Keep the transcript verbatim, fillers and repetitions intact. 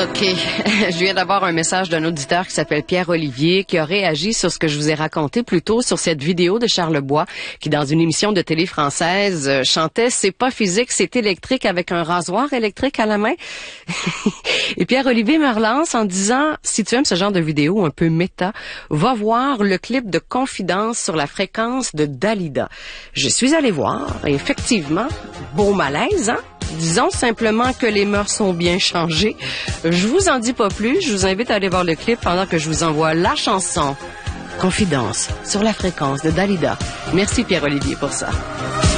OK. Je viens d'avoir un message d'un auditeur qui s'appelle Pierre-Olivier qui a réagi sur ce que je vous ai raconté plus tôt sur cette vidéo de Charles Bois qui, dans une émission de télé française, euh, chantait « C'est pas physique, c'est électrique » avec un rasoir électrique à la main. Et Pierre-Olivier me relance en disant « Si tu aimes ce genre de vidéo un peu méta, va voir le clip de Confidence sur la fréquence de Dalida. » Je suis allée voir et effectivement, beau malaise, hein? Disons simplement que les mœurs sont bien changées. Je vous en dis pas plus. Je vous invite à aller voir le clip pendant que je vous envoie la chanson Confidence sur la fréquence de Dalida. Merci Pierre-Olivier pour ça.